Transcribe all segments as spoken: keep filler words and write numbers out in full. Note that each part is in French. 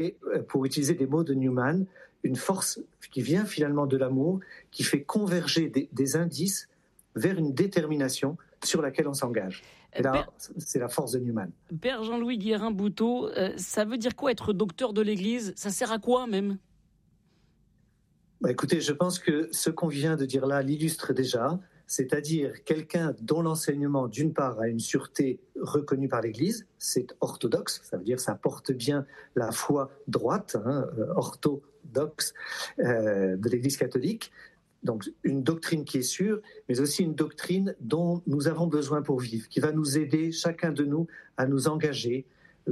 pour utiliser des mots de Newman, une force qui vient finalement de l'amour, qui fait converger des, des indices vers une détermination sur laquelle on s'engage. Et là, Père, c'est la force de Newman. Père Jean-Louis Guérin-Bouteau, euh, ça veut dire quoi être docteur de l'Église ? Ça sert à quoi même ? Bah, écoutez, je pense que ce qu'on vient de dire là l'illustre déjà, c'est-à-dire quelqu'un dont l'enseignement, d'une part, a une sûreté reconnue par l'Église, c'est orthodoxe, ça veut dire ça porte bien la foi droite, hein, orthodoxe euh, de l'Église catholique. Donc une doctrine qui est sûre, mais aussi une doctrine dont nous avons besoin pour vivre, qui va nous aider, chacun de nous, à nous engager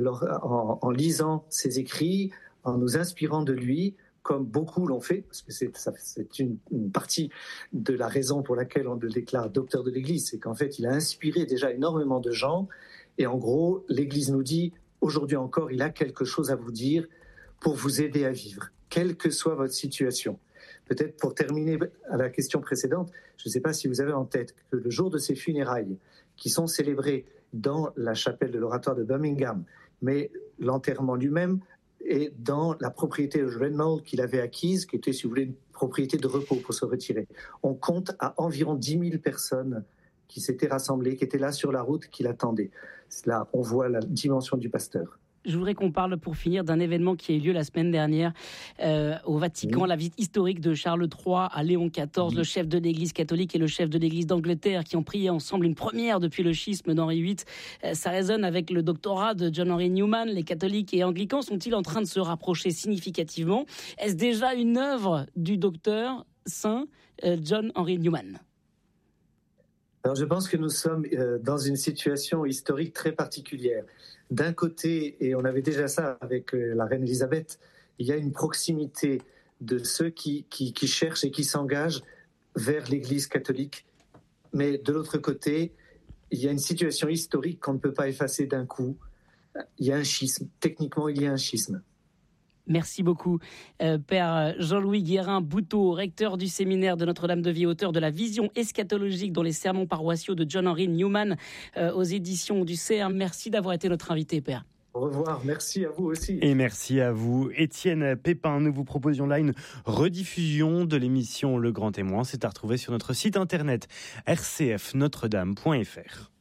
en, en lisant ses écrits, en nous inspirant de lui, comme beaucoup l'ont fait, parce que c'est, ça, c'est une, une partie de la raison pour laquelle on le déclare docteur de l'Église, c'est qu'en fait, il a inspiré déjà énormément de gens, et en gros, l'Église nous dit, aujourd'hui encore, il a quelque chose à vous dire pour vous aider à vivre, quelle que soit votre situation. Peut-être pour terminer à la question précédente, je ne sais pas si vous avez en tête que le jour de ses funérailles, qui sont célébrées dans la chapelle de l'Oratoire de Birmingham, mais l'enterrement lui-même est dans la propriété de Redmond qu'il avait acquise, qui était, si vous voulez, une propriété de repos pour se retirer. On compte à environ dix mille personnes qui s'étaient rassemblées, qui étaient là sur la route, qui l'attendaient. Là, on voit la dimension du pasteur. Je voudrais qu'on parle, pour finir, d'un événement qui a eu lieu la semaine dernière euh, au Vatican, oui. La visite historique de Charles trois à Léon quatorze, oui. Le chef de l'Église catholique et le chef de l'Église d'Angleterre, qui ont prié ensemble, une première depuis le schisme d'Henri huit. Euh, ça résonne avec le doctorat de John Henry Newman. Les catholiques et anglicans sont-ils en train de se rapprocher significativement ? Est-ce déjà une œuvre du docteur saint euh, John Henry Newman ? Alors, je pense que nous sommes euh, dans une situation historique très particulière. D'un côté, et on avait déjà ça avec euh, la reine Elisabeth, il y a une proximité de ceux qui, qui, qui cherchent et qui s'engagent vers l'Église catholique. Mais de l'autre côté, il y a une situation historique qu'on ne peut pas effacer d'un coup. Il y a un schisme. Techniquement, il y a un schisme. Merci beaucoup, euh, Père Jean-Louis Guérin-Bouteau, recteur du séminaire de Notre-Dame-de-Vie, auteur de la vision eschatologique dans les sermons paroissiaux de John Henry Newman euh, aux éditions du C E R. Merci d'avoir été notre invité, Père. Au revoir, merci à vous aussi. Et merci à vous. Étienne Pépin, nous vous proposions là une rediffusion de l'émission Le Grand Témoin. C'est à retrouver sur notre site internet r c f notre dame point f r.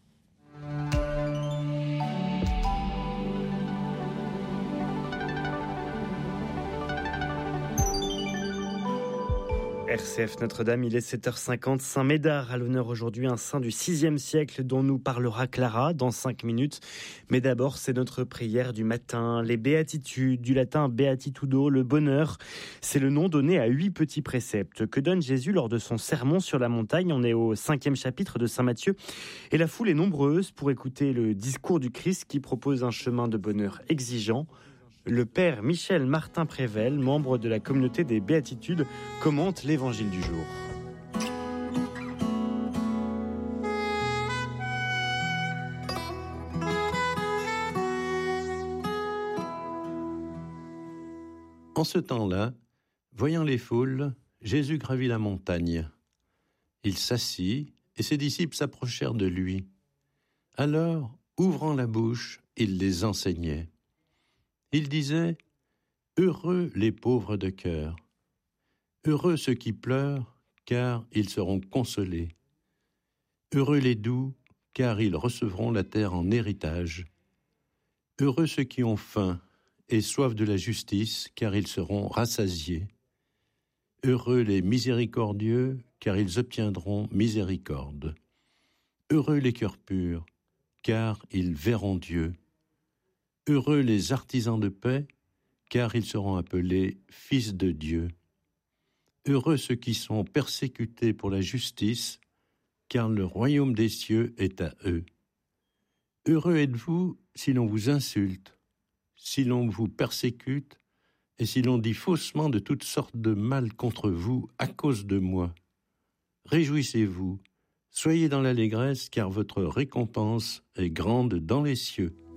R C F Notre-Dame, il est sept heures cinquante. Saint Médard à l'honneur aujourd'hui, un saint du sixième siècle dont nous parlera Clara dans cinq minutes. Mais d'abord, c'est notre prière du matin. Les béatitudes, du latin beatitudo, le bonheur, c'est le nom donné à huit petits préceptes que donne Jésus lors de son sermon sur la montagne. On est au cinquième chapitre de Saint Matthieu. Et la foule est nombreuse pour écouter le discours du Christ qui propose un chemin de bonheur exigeant. Le père Michel Martin-Prével, membre de la communauté des Béatitudes, commente l'évangile du jour. En ce temps-là, voyant les foules, Jésus gravit la montagne. Il s'assit et ses disciples s'approchèrent de lui. Alors, ouvrant la bouche, il les enseignait. Il disait « Heureux les pauvres de cœur, heureux ceux qui pleurent, car ils seront consolés. Heureux les doux, car ils recevront la terre en héritage. Heureux ceux qui ont faim et soif de la justice, car ils seront rassasiés. Heureux les miséricordieux, car ils obtiendront miséricorde. Heureux les cœurs purs, car ils verront Dieu. Heureux les artisans de paix, car ils seront appelés fils de Dieu. Heureux ceux qui sont persécutés pour la justice, car le royaume des cieux est à eux. Heureux êtes-vous si l'on vous insulte, si l'on vous persécute, et si l'on dit faussement de toutes sortes de mal contre vous à cause de moi. Réjouissez-vous, soyez dans l'allégresse, car votre récompense est grande dans les cieux.